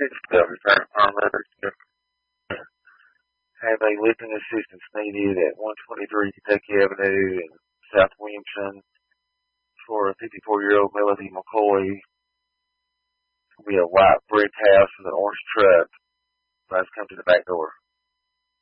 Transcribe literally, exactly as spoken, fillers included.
return paramedics. Have a lifting assistance needed at one twenty-three Kentucky Avenue in South Williamson for a fifty-four-year-old Melody McCoy. It'll be a white brick house with an orange truck. Let's come to the back door.